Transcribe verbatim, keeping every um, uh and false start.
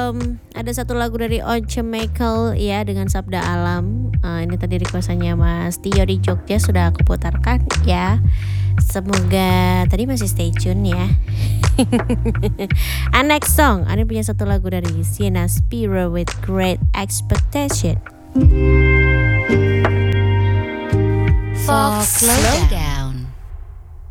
um, ada satu lagu dari Once Michael ya dengan Sabda Alam. Uh, ini tadi requestannya Mas Tio di Jogja sudah aku putarkan ya. Semoga tadi masih stay tune ya. And next song, Ani punya satu lagu dari Sienna Spiro with Great Expectation. Fox Lowdown.